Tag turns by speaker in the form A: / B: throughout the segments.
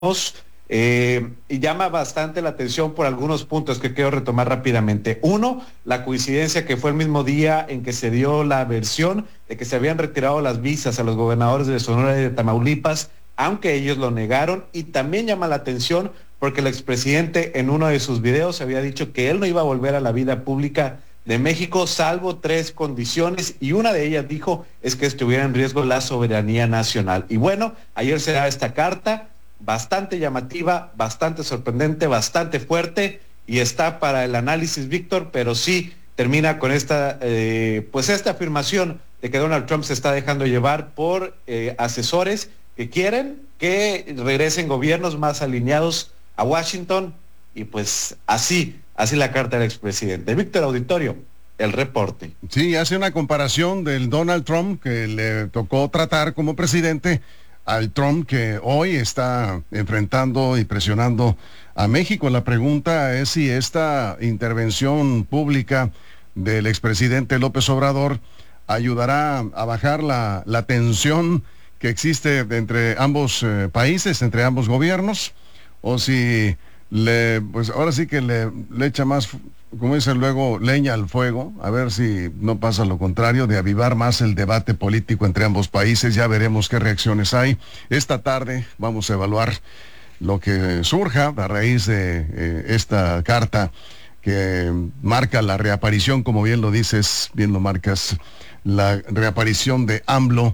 A: y llama bastante la atención por algunos puntos que quiero retomar rápidamente. Uno, la coincidencia que fue el mismo día en que se dio la versión de que se habían retirado las visas a los gobernadores de Sonora y de Tamaulipas, aunque ellos lo negaron, y también llama la atención porque el expresidente en uno de sus videos había dicho que él no iba a volver a la vida pública de México, salvo 3 condiciones, y una de ellas dijo es que estuviera en riesgo la soberanía nacional. Y bueno, ayer se da esta carta, bastante llamativa, bastante sorprendente, bastante fuerte, y está para el análisis, Víctor, pero sí termina con esta afirmación de que Donald Trump se está dejando llevar por asesores que quieren que regresen gobiernos más alineados a Washington, y pues así la carta del expresidente. Víctor, auditorio, el reporte.
B: Sí, hace una comparación del Donald Trump que le tocó tratar como presidente al Trump que hoy está enfrentando y presionando a México. La pregunta es si esta intervención pública del expresidente López Obrador ayudará a bajar la tensión que existe entre ambos países, entre ambos gobiernos, o si pues ahora sí que le echa más, como dicen luego, leña al fuego, a ver si no pasa lo contrario, de avivar más el debate político entre ambos países. Ya veremos qué reacciones hay. Esta tarde vamos a evaluar lo que surja a raíz de esta carta que marca la reaparición, como bien lo dices, bien lo marcas, la reaparición de AMLO,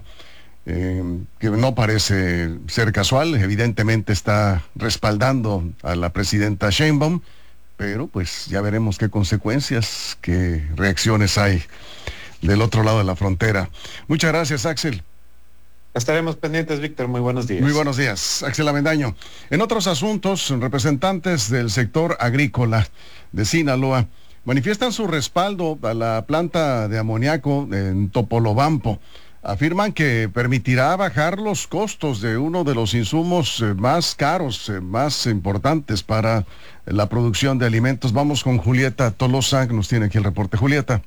B: que no parece ser casual. Evidentemente está respaldando a la presidenta Sheinbaum, pero pues ya veremos qué consecuencias, qué reacciones hay del otro lado de la frontera. Muchas gracias, Axel.
A: Estaremos pendientes, Víctor. Muy buenos días.
B: Muy buenos días, Axel Avendaño. En otros asuntos, representantes del sector agrícola de Sinaloa manifiestan su respaldo a la planta de amoníaco en Topolobampo. Afirman que permitirá bajar los costos de uno de los insumos más caros, más importantes para la producción de alimentos. Vamos con Julieta Tolosa, que nos tiene aquí el reporte. Julieta.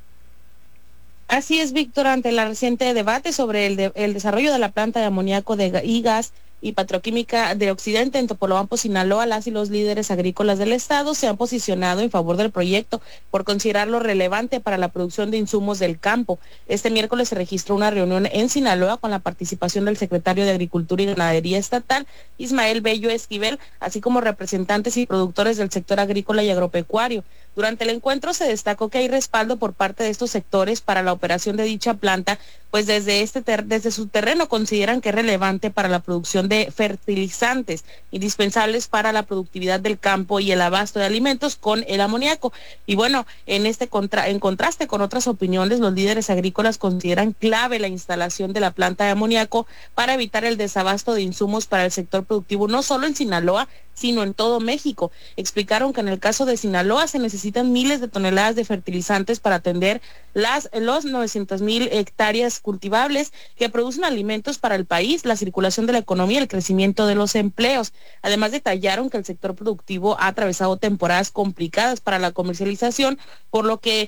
C: Así es, Víctor, ante el reciente debate sobre el desarrollo de la planta de amoníaco y gas y petroquímica de Occidente en Topolobampo, Sinaloa, las y los líderes agrícolas del estado se han posicionado en favor del proyecto por considerarlo relevante para la producción de insumos del campo. Este miércoles se registró una reunión en Sinaloa con la participación del secretario de Agricultura y Ganadería Estatal, Ismael Bello Esquivel, así como representantes y productores del sector agrícola y agropecuario. Durante el encuentro se destacó que hay respaldo por parte de estos sectores para la operación de dicha planta, pues desde su terreno consideran que es relevante para la producción de fertilizantes, indispensables para la productividad del campo y el abasto de alimentos con el amoníaco. Y bueno, en contraste con otras opiniones, los líderes agrícolas consideran clave la instalación de la planta de amoníaco para evitar el desabasto de insumos para el sector productivo, no solo en Sinaloa, sino en todo México. Explicaron que en el caso de Sinaloa se necesitan miles de toneladas de fertilizantes para atender los 900,000 hectáreas cultivables que producen alimentos para el país, la circulación de la economía y el crecimiento de los empleos. Además, detallaron que el sector productivo ha atravesado temporadas complicadas para la comercialización, por lo que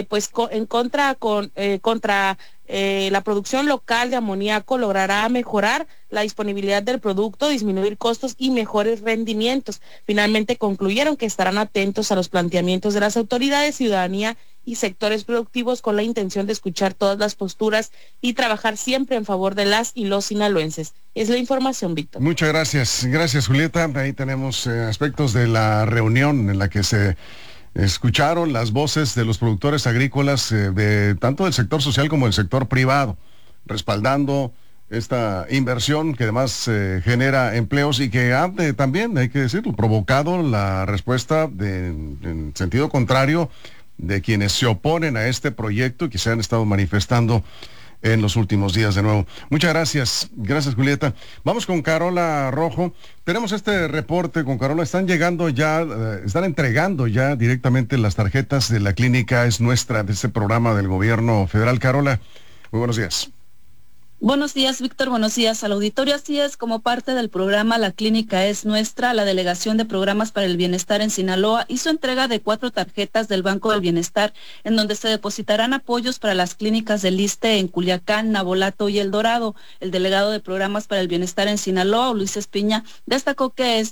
C: la producción local de amoníaco logrará mejorar la disponibilidad del producto, disminuir costos y mejores rendimientos. Finalmente concluyeron que estarán atentos a los planteamientos de las autoridades, ciudadanía y sectores productivos con la intención de escuchar todas las posturas y trabajar siempre en favor de las y los sinaloenses. Es la información, Víctor.
B: Muchas gracias. Gracias, Julieta. Ahí tenemos aspectos de la reunión en la que se escucharon las voces de los productores agrícolas, de tanto del sector social como del sector privado, respaldando esta inversión que además genera empleos y que ha también, hay que decirlo, provocado la respuesta en sentido contrario de quienes se oponen a este proyecto y que se han estado manifestando en los últimos días de nuevo. Muchas gracias. Gracias, Julieta. Vamos con Carola Rojo. Tenemos este reporte con Carola. Están entregando ya directamente las tarjetas de la clínica Es Nuestra, de este programa del gobierno federal. Carola, muy buenos días.
D: Buenos días, Víctor. Buenos días al auditorio. Así es, como parte del programa La Clínica es Nuestra, la Delegación de Programas para el Bienestar en Sinaloa hizo entrega de 4 tarjetas del Banco del Bienestar, en donde se depositarán apoyos para las clínicas del ISSSTE en Culiacán, Navolato y El Dorado. El delegado de Programas para el Bienestar en Sinaloa, Luis Espiña, destacó que